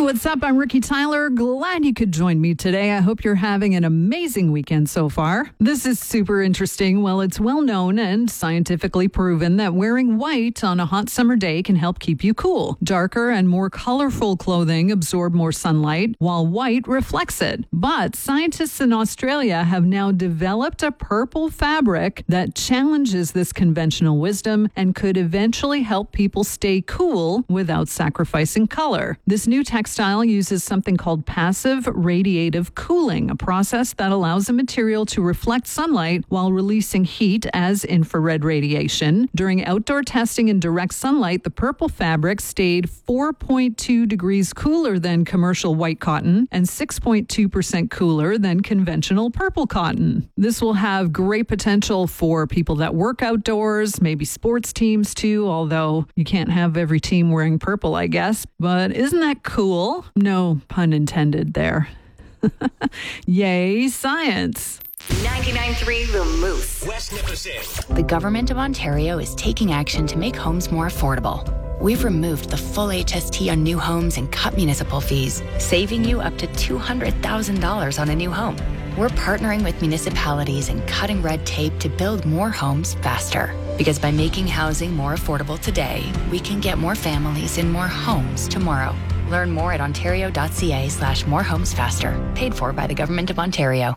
What's up? I'm Ricky Tyler. Glad you could join me today. I hope you're having an amazing weekend so far. This is super interesting. Well, it's well known and scientifically proven that wearing white on a hot summer day can help keep you cool. Darker and more colorful clothing absorb more sunlight, while white reflects it. But scientists in Australia have now developed a purple fabric that challenges this conventional wisdom and could eventually help people stay cool without sacrificing color. This new textile uses something called passive radiative cooling, a process that allows a material to reflect sunlight while releasing heat as infrared radiation. During outdoor testing in direct sunlight, the purple fabric stayed 4.2 degrees cooler than commercial white cotton and 6.2% cooler than conventional purple cotton. This will have great potential for people that work outdoors, maybe sports teams too, although you can't have every team wearing purple, I guess. But isn't that cool? No pun intended there. Yay, science. 99.3 The Moose. West Nipissing. The Government of Ontario is taking action to make homes more affordable. We've removed the full HST on new homes and cut municipal fees, saving you up to $200,000 on a new home. We're partnering with municipalities and cutting red tape to build more homes faster. Because by making housing more affordable today, we can get more families in more homes tomorrow. Learn more at ontario.ca/morehomesfaster. Paid for by the Government of Ontario.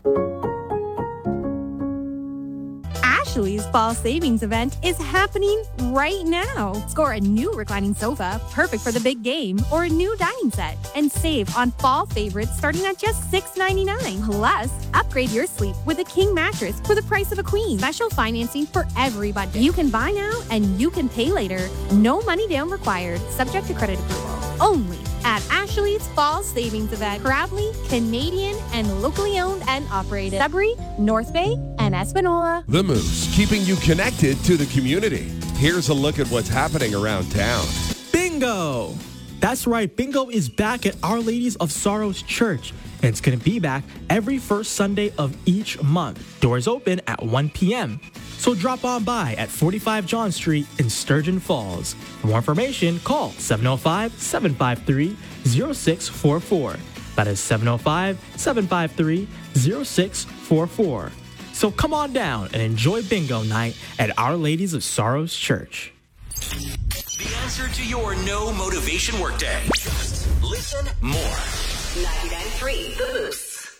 Ashley's Fall Savings Event is happening right now. Score a new reclining sofa, perfect for the big game, or a new dining set, and save on fall favorites starting at just $6.99. Plus, upgrade your sleep with a king mattress for the price of a queen. Special financing for every budget. You can buy now and you can pay later. No money down required, subject to credit approval. Only at Ashley's Fall Savings Event. Proudly Canadian and locally owned and operated. Sudbury, North Bay, and Espanola. The Moose, keeping you connected to the community. Here's a look at what's happening around town. Bingo! That's right, Bingo is back at Our Ladies of Sorrows Church. And it's going to be back every first Sunday of each month. Doors open at 1 p.m. So drop on by at 45 John Street in Sturgeon Falls. For more information, call 705-753-0644. That is 705-753-0644. So come on down and enjoy Bingo Night at Our Ladies of Sorrows Church. The answer to your no motivation workday. Just listen more. 99.3 The Moose.